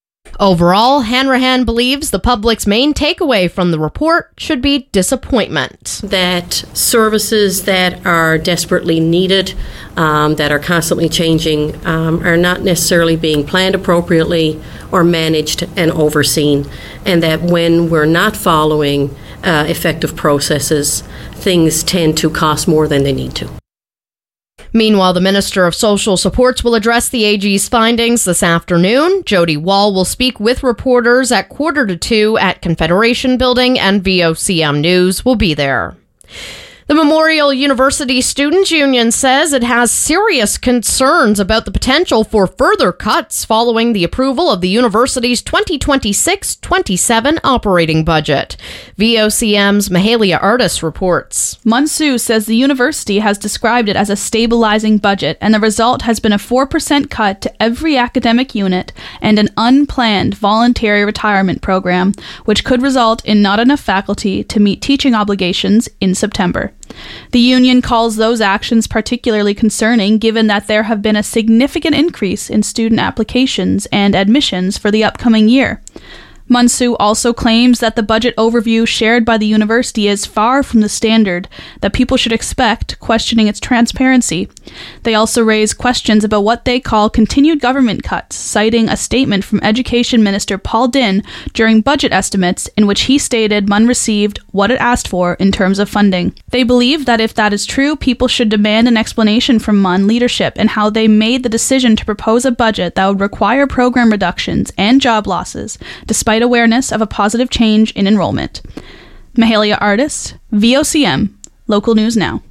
Overall, Hanrahan believes the public's main takeaway from the report should be disappointment. That services that are desperately needed, um, that are constantly changing, um, are not necessarily being planned appropriately or managed and overseen. And that when we're not following uh, effective processes, things tend to cost more than they need to. Meanwhile, the Minister of Social Supports will address the A G's findings this afternoon. Jody Wall will speak with reporters at quarter to two at Confederation Building, and V O C M News will be there. The Memorial University Students' Union says it has serious concerns about the potential for further cuts following the approval of the university's twenty twenty-six twenty-seven operating budget. V O C M's Mahalia Artis reports. Munsu says the university has described it as a stabilizing budget, and the result has been a four percent cut to every academic unit and an unplanned voluntary retirement program, which could result in not enough faculty to meet teaching obligations in September. The union calls those actions particularly concerning, given that there have been a significant increase in student applications and admissions for the upcoming year. Munsu also claims that the budget overview shared by the university is far from the standard that people should expect, questioning its transparency. They also raise questions about what they call continued government cuts, citing a statement from Education Minister Paul Dinn during budget estimates in which he stated M U N received what it asked for in terms of funding. They believe that if that is true, people should demand an explanation from M U N leadership and how they made the decision to propose a budget that would require program reductions and job losses, despite awareness of a positive change in enrollment. Mahalia Artis, V O C M, Local News Now.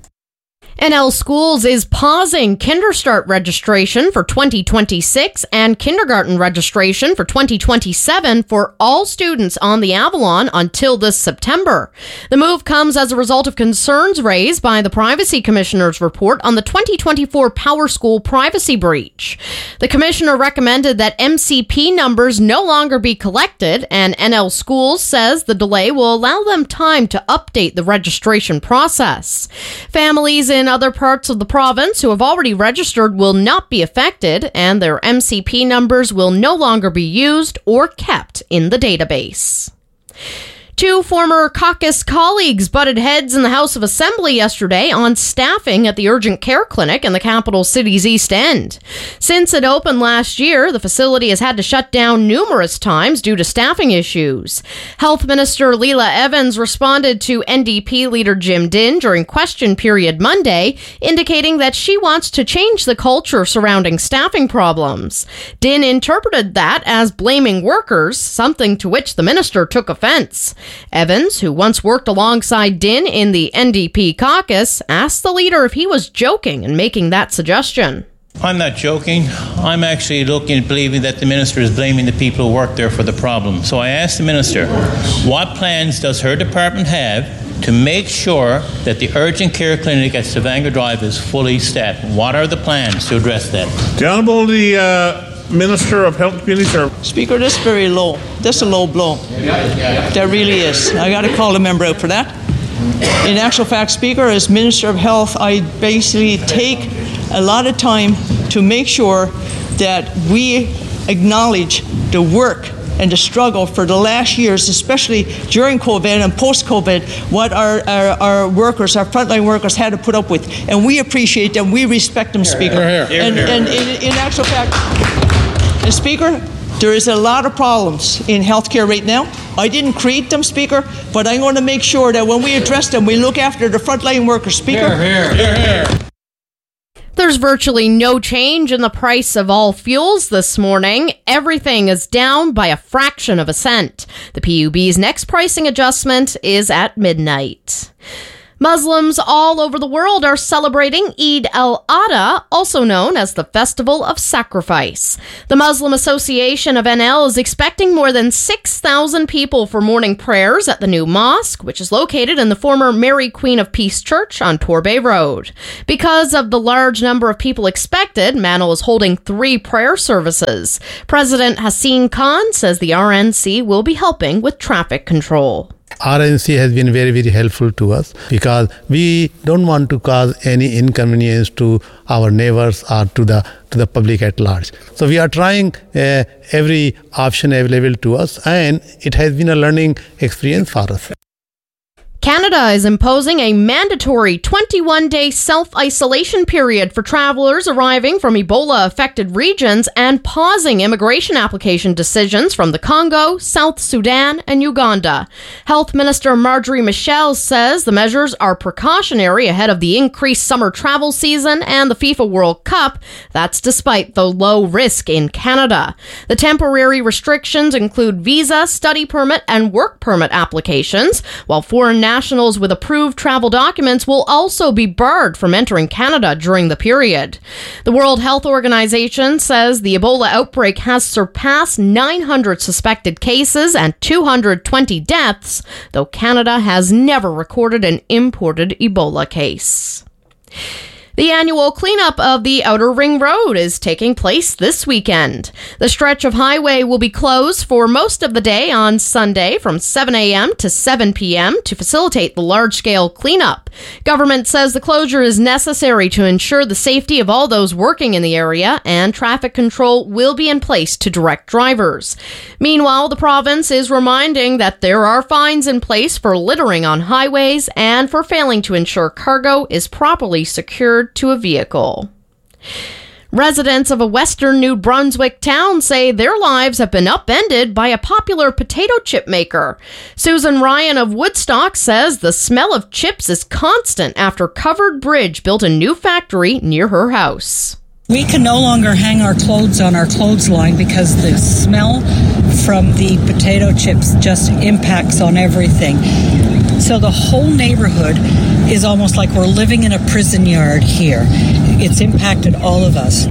N L Schools is pausing KinderStart registration for twenty twenty-six and kindergarten registration for twenty twenty-seven for all students on the Avalon until this September. The move comes as a result of concerns raised by the Privacy Commissioner's report on the twenty twenty-four PowerSchool privacy breach. The Commissioner recommended that M C P numbers no longer be collected, and N L Schools says the delay will allow them time to update the registration process. Families in other parts of the province who have already registered will not be affected, and their M C P numbers will no longer be used or kept in the database. Two former caucus colleagues butted heads in the House of Assembly yesterday on staffing at the urgent care clinic in the capital city's East End. Since it opened last year, the facility has had to shut down numerous times due to staffing issues. Health Minister Leela Evans responded to N D P leader Jim Dinn during question period Monday, indicating that she wants to change the culture surrounding staffing problems. Dinn interpreted that as blaming workers, something to which the minister took offense. Evans, who once worked alongside Dinn in the N D P caucus, asked the leader if he was joking in making that suggestion. I'm not joking. I'm actually looking at believing that the minister is blaming the people who work there for the problem. So I asked the minister, what plans does her department have to make sure that the urgent care clinic at Stavanger Drive is fully staffed? What are the plans to address that? The Honourable the uh, Minister of Health and Community Services. Speaker, this is very low. This is a low blow. That really is. I got to call the member out for that. In actual fact, Speaker, as Minister of Health, I basically take a lot of time to make sure that we acknowledge the work and the struggle for the last years, especially during COVID and post-COVID, what our, our, our workers, our frontline workers had to put up with. And we appreciate them, we respect them, Speaker. Here, here. And, and in, in actual fact, and Speaker, there is a lot of problems in healthcare right now. I didn't create them, Speaker, but I'm going to make sure that when we address them, we look after the frontline workers, Speaker. Here, here, here, here. There's virtually no change in the price of all fuels this morning. Everything is down by a fraction of a cent. The P U B's next pricing adjustment is at midnight. Muslims all over the world are celebrating Eid al-Adha, also known as the Festival of Sacrifice. The Muslim Association of N L is expecting more than six thousand people for morning prayers at the new mosque, which is located in the former Mary Queen of Peace Church on Torbay Road. Because of the large number of people expected, Manil is holding three prayer services. President Haseen Khan says the R N C will be helping with traffic control. R N C has been very, very helpful to us because we don't want to cause any inconvenience to our neighbors or to the to the public at large. So we are trying uh, every option available to us, and it has been a learning experience for us. Canada is imposing a mandatory twenty-one day self-isolation period for travelers arriving from Ebola-affected regions and pausing immigration application decisions from the Congo, South Sudan, and Uganda. Health Minister Marjorie Michel says the measures are precautionary ahead of the increased summer travel season and the FIFA World Cup. That's despite the low risk in Canada. The temporary restrictions include visa, study permit, and work permit applications, while foreign nationals Nationals with approved travel documents will also be barred from entering Canada during the period. The World Health Organization says the Ebola outbreak has surpassed nine hundred suspected cases and two hundred twenty deaths, though Canada has never recorded an imported Ebola case. The annual cleanup of the Outer Ring Road is taking place this weekend. The stretch of highway will be closed for most of the day on Sunday from seven a.m. to seven p.m. to facilitate the large-scale cleanup. Government says the closure is necessary to ensure the safety of all those working in the area, and traffic control will be in place to direct drivers. Meanwhile, the province is reminding that there are fines in place for littering on highways and for failing to ensure cargo is properly secured to a vehicle. Residents of a western New Brunswick town say their lives have been upended by a popular potato chip maker. Susan Ryan of Woodstock says the smell of chips is constant after Covered Bridge built a new factory near her house. We can no longer hang our clothes on our clothesline because the smell from the potato chips just impacts on everything. So the whole neighborhood is almost like we're living in a prison yard here. It's impacted all of us.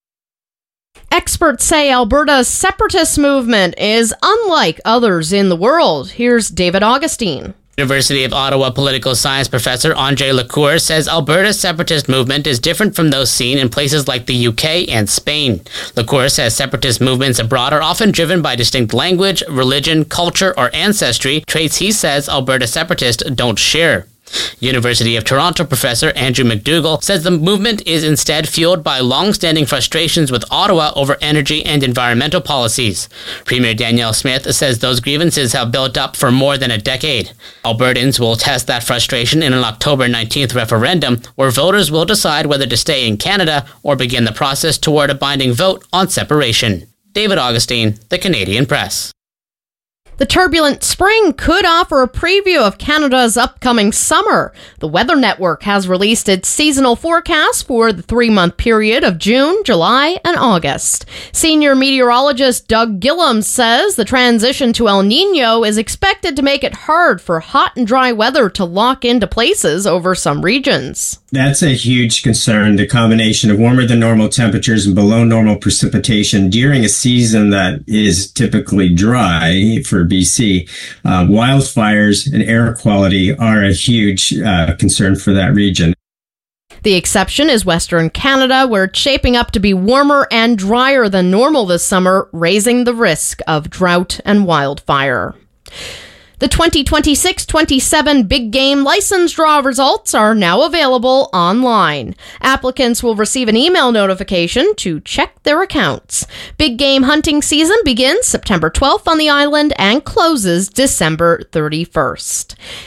Experts say Alberta's separatist movement is unlike others in the world. Here's David Augustine. University of Ottawa political science professor Andre Lecour says Alberta's separatist movement is different from those seen in places like the U K and Spain. Lecour says separatist movements abroad are often driven by distinct language, religion, culture, or ancestry, traits he says Alberta separatists don't share. University of Toronto professor Andrew McDougall says the movement is instead fueled by long-standing frustrations with Ottawa over energy and environmental policies. Premier Danielle Smith says those grievances have built up for more than a decade. Albertans will test that frustration in an October nineteenth referendum where voters will decide whether to stay in Canada or begin the process toward a binding vote on separation. David Augustine, The Canadian Press. The turbulent spring could offer a preview of Canada's upcoming summer. The Weather Network has released its seasonal forecast for the three-month period of June, July, and August. Senior meteorologist Doug Gillum says the transition to El Niño is expected to make it hard for hot and dry weather to lock into places over some regions. That's a huge concern, the combination of warmer than normal temperatures and below normal precipitation during a season that is typically dry for B C. Uh, wildfires and air quality are a huge uh, concern for that region. The exception is Western Canada, where it's shaping up to be warmer and drier than normal this summer, raising the risk of drought and wildfire. The twenty twenty-six twenty-seven Big Game License Draw results are now available online. Applicants will receive an email notification to check their accounts. Big game hunting season begins September twelfth on the island and closes December thirty-first.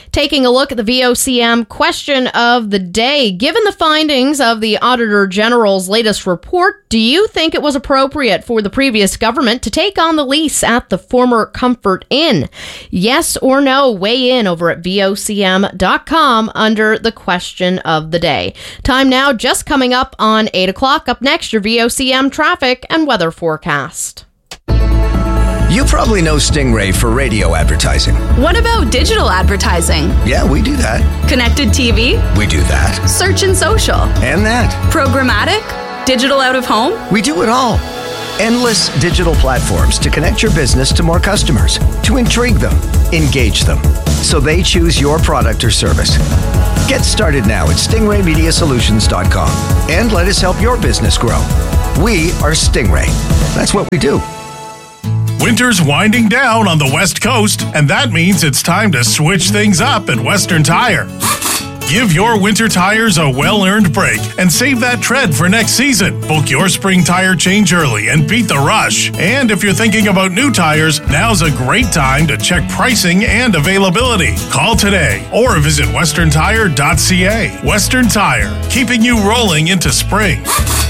Taking a look at the V O C M question of the day. Given the findings of the Auditor General's latest report, do you think it was appropriate for the previous government to take on the lease at the former Comfort Inn? Yes or no? Weigh in over at V O C M dot com under the question of the day. Time now just coming up on eight o'clock. Up next, your V O C M traffic and weather forecast. You probably know Stingray for radio advertising. What about digital advertising? Yeah, we do that. Connected T V? We do that. Search and social? And that. Programmatic? Digital out of home? We do it all. Endless digital platforms to connect your business to more customers, to intrigue them, engage them, so they choose your product or service. Get started now at stingray media solutions dot com and let us help your business grow. We are Stingray. That's what we do. Winter's winding down on the West Coast, and that means it's time to switch things up at Western Tire. Give your winter tires a well-earned break and save that tread for next season. Book your spring tire change early and beat the rush. And if you're thinking about new tires, now's a great time to check pricing and availability. Call today or visit western tire dot c a. Western Tire, keeping you rolling into spring.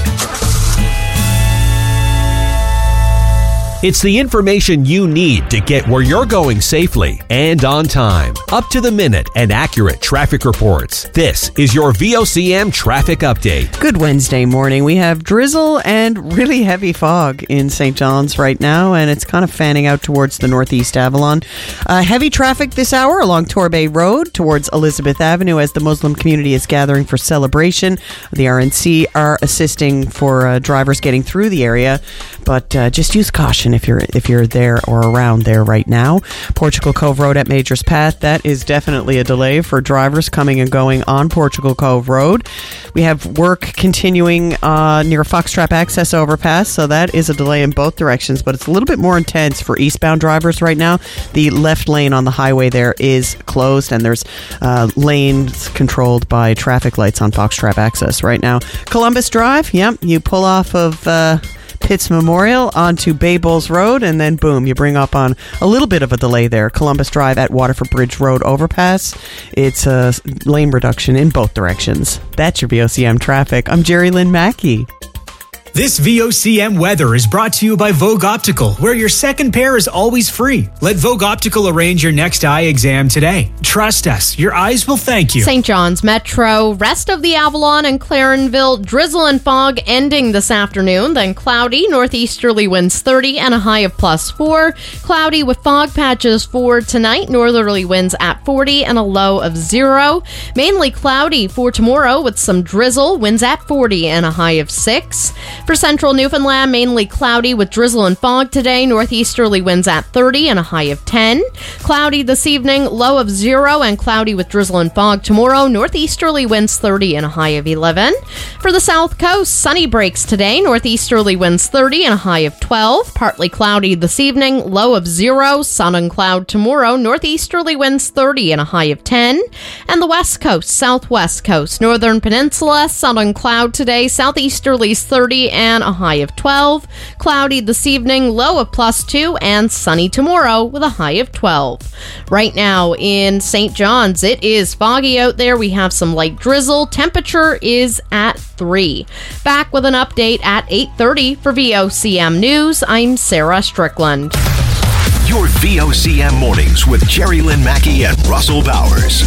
It's the information you need to get where you're going safely and on time. Up to the minute and accurate traffic reports. This is your V O C M traffic update. Good Wednesday morning. We have drizzle and really heavy fog in Saint John's right now, and it's kind of fanning out towards the Northeast Avalon. Uh, heavy traffic this hour along Torbay Road towards Elizabeth Avenue as the Muslim community is gathering for celebration. The R N C are assisting for uh, drivers getting through the area, but uh, just use caution if you're if you're there or around there right now. Portugal Cove Road at Majors Path, that is definitely a delay for drivers coming and going on Portugal Cove Road. We have work continuing uh, near Foxtrap Access Overpass, so that is a delay in both directions, but it's a little bit more intense for eastbound drivers right now. The left lane on the highway there is closed, and there's uh, lanes controlled by traffic lights on Foxtrap Access right now. Columbus Drive, yep, you pull off of Uh, Pitts Memorial onto Bay Bulls Road, and then boom, you bring up on a little bit of a delay there. Columbus Drive at Waterford Bridge Road overpass. It's a lane reduction in both directions. That's your V O C M traffic. I'm Jerry Lynn Mackey. This V O C M weather is brought to you by Vogue Optical, where your second pair is always free. Let Vogue Optical arrange your next eye exam today. Trust us, your eyes will thank you. Saint John's Metro, rest of the Avalon and Clarenville, drizzle and fog ending this afternoon, then cloudy, northeasterly winds thirty and a high of plus four. Cloudy with fog patches for tonight, northerly winds at forty and a low of zero. Mainly cloudy for tomorrow with some drizzle, winds at forty and a high of six. For central Newfoundland, mainly cloudy with drizzle and fog today, northeasterly winds at thirty and a high of ten. Cloudy this evening, low of zero, and cloudy with drizzle and fog tomorrow, northeasterly winds thirty and a high of eleven. For the south coast, sunny breaks today, northeasterly winds thirty and a high of twelve. Partly cloudy this evening, low of zero, sun and cloud tomorrow, northeasterly winds thirty and a high of ten. And the west coast, southwest coast, northern peninsula, sun and cloud today, southeasterlies thirty and a high of twelve. Cloudy this evening, low of plus two, and sunny tomorrow with a high of twelve. Right now in Saint John's, it is foggy out there. We have some light drizzle. Temperature is at three. Back with an update at eight thirty for V O C M News. I'm Sarah Strickland. Your V O C M mornings with Jerry Lynn Mackey and Russell Bowers.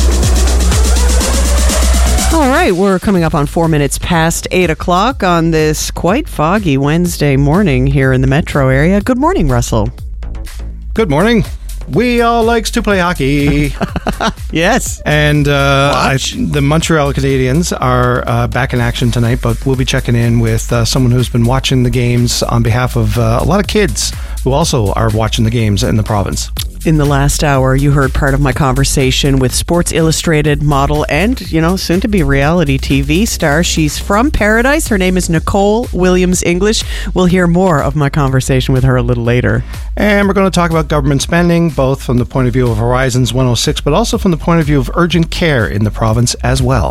All right, we're coming up on four minutes past eight o'clock on this quite foggy Wednesday morning here in the metro area. Good morning, Russell. Good morning. We all likes to play hockey. Yes. And uh, I, the Montreal Canadiens are uh, back in action tonight, but we'll be checking in with uh, someone who's been watching the games on behalf of uh, a lot of kids who also are watching the games in the province. In the last hour, you heard part of my conversation with Sports Illustrated model and, you know, soon-to-be reality T V star. She's from Paradise. Her name is Nicole Williams English. We'll hear more of my conversation with her a little later. And we're going to talk about government spending, both from the point of view of Horizons one oh six, but also from the point of view of urgent care in the province as well.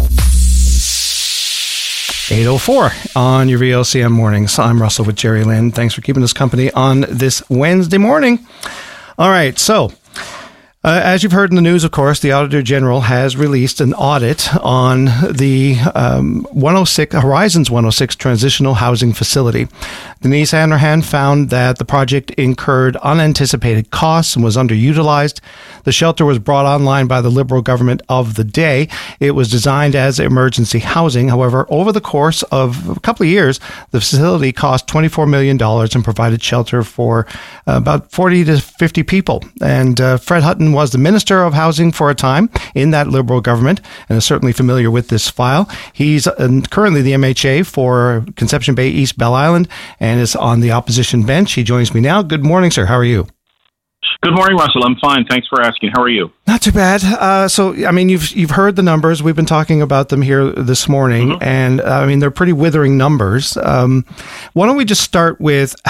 eight oh four on your V O C M mornings. I'm Russell with Jerry Lynn. Thanks for keeping us company on this Wednesday morning. All right, so Uh, as you've heard in the news, of course, the Auditor General has released an audit on the um, one oh six Horizons one oh six Transitional Housing Facility. Denise Hanrahan found that the project incurred unanticipated costs and was underutilized. The shelter was brought online by the Liberal government of the day. It was designed as emergency housing. However, over the course of a couple of years, the facility cost twenty-four million dollars and provided shelter for uh, about forty to fifty people. And uh, Fred Hutton was the Minister of Housing for a time in that Liberal government and is certainly familiar with this file. He's uh, currently the M H A for Conception Bay East Bell Island and is on the opposition bench. He joins me now. Good morning, sir. How are you? Good morning, Russell. I'm fine. Thanks for asking. How are you? Not too bad. Uh, so, I mean, you've you've heard the numbers. We've been talking about them here this morning, mm-hmm. and uh, I mean, they're pretty withering numbers. Um, why don't we just start with